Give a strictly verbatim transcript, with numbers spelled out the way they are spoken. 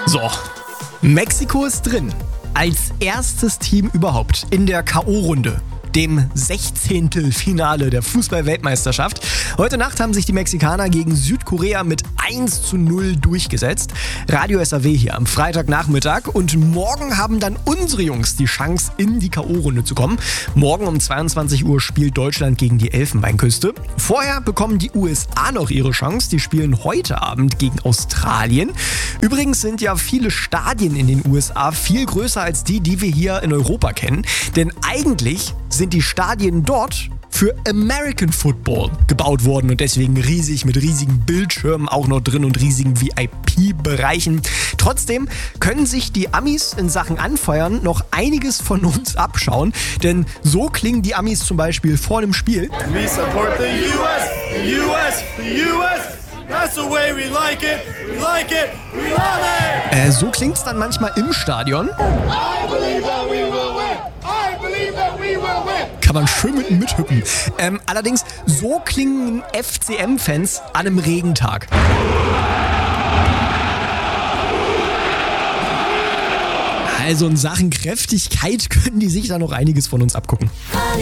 So, Mexiko ist drin. Als erstes Team überhaupt in der K O-Runde, dem sechzehnten Finale der Fußball-Weltmeisterschaft. Heute Nacht haben sich die Mexikaner gegen Südkorea mit eins zu null durchgesetzt. Radio S A W hier am Freitagnachmittag, und morgen haben dann unsere Jungs die Chance, in die K O-Runde zu kommen. Morgen um zweiundzwanzig Uhr spielt Deutschland gegen die Elfenbeinküste. Vorher bekommen die U S A noch ihre Chance. Die spielen heute Abend gegen Australien. Übrigens sind ja viele Stadien in den U S A viel größer als die, die wir hier in Europa kennen. Denn eigentlich sind die Stadien dort für American Football gebaut worden und deswegen riesig, mit riesigen Bildschirmen auch noch drin und riesigen V I P-Bereichen. Trotzdem können sich die Amis in Sachen Anfeuern noch einiges von uns abschauen, denn so klingen die Amis zum Beispiel vor dem Spiel. We support the U S, the U S, the U S. That's the way we like it. We like it. We love it. Äh, so klingt es dann manchmal im Stadion. I believe that we will win. I believe that we will win. Kann man schön mit mithüppen. Ähm, allerdings, so klingen F C M-Fans an einem Regentag. Also in Sachen Kräftigkeit können die sich da noch einiges von uns abgucken.